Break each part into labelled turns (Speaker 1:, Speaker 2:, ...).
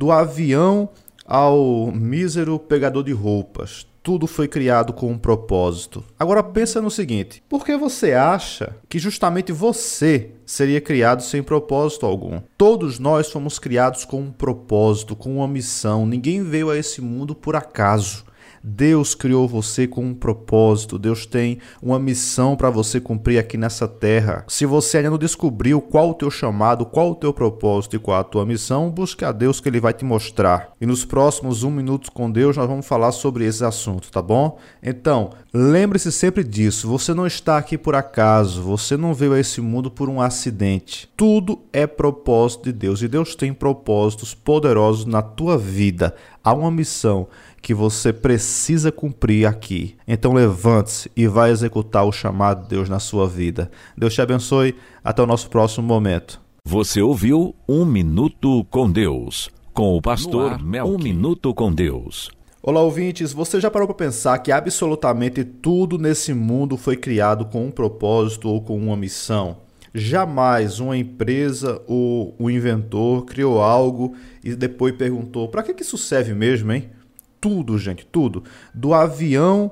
Speaker 1: Do avião ao mísero pegador de roupas, tudo foi criado com um propósito. Agora pensa no seguinte: por que você acha que justamente você seria criado sem propósito algum? Todos nós fomos criados com um propósito, com uma missão. Ninguém veio a esse mundo por acaso. Deus criou você com um propósito. Deus tem uma missão para você cumprir aqui nessa terra. Se você ainda não descobriu qual o teu chamado, qual o teu propósito e qual a tua missão, busque a Deus que Ele vai te mostrar. E nos próximos 1 minuto com Deus nós vamos falar sobre esse assunto, tá bom? Então, lembre-se sempre disso. Você não está aqui por acaso. Você não veio a esse mundo por um acidente. Tudo é propósito de Deus. E Deus tem propósitos poderosos na tua vida. Há uma missão que você precisa cumprir aqui. Então levante-se e vai executar o chamado de Deus na sua vida. Deus te abençoe. Até o nosso próximo momento.
Speaker 2: Você ouviu 1 Minuto com Deus, com o pastor Melqui. 1 Minuto com Deus.
Speaker 1: Olá, ouvintes. Você já parou para pensar que absolutamente tudo nesse mundo foi criado com um propósito ou com uma missão? Jamais uma empresa ou um inventor criou algo e depois perguntou: para que isso serve mesmo, hein? Tudo, gente, tudo. Do avião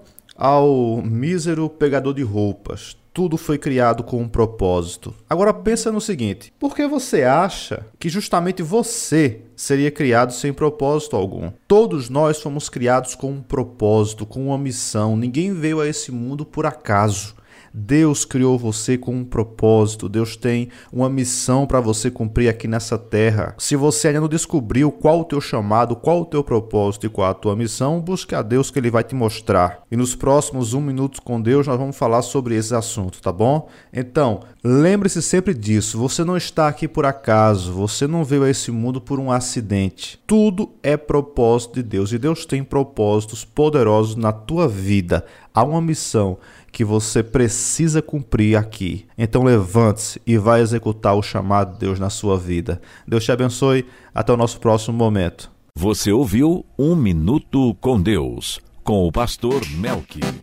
Speaker 1: ao mísero pegador de roupas, tudo foi criado com um propósito. Agora pensa no seguinte: por que você acha que justamente você seria criado sem propósito algum? Todos nós fomos criados com um propósito, com uma missão. Ninguém veio a esse mundo por acaso. Deus criou você com um propósito. Deus tem uma missão para você cumprir aqui nessa terra. Se você ainda não descobriu qual o teu chamado, qual o teu propósito e qual a tua missão, busque a Deus que Ele vai te mostrar. E nos próximos 1 minuto com Deus nós vamos falar sobre esse assunto, tá bom? Então, lembre-se sempre disso. Você não está aqui por acaso. Você não veio a esse mundo por um acidente. Tudo é propósito de Deus. E Deus tem propósitos poderosos na tua vida. Há uma missão que você precisa cumprir aqui. Então levante-se e vai executar o chamado de Deus na sua vida. Deus te abençoe. Até o nosso próximo momento.
Speaker 2: Você ouviu 1 Minuto com Deus, com o pastor Melqui.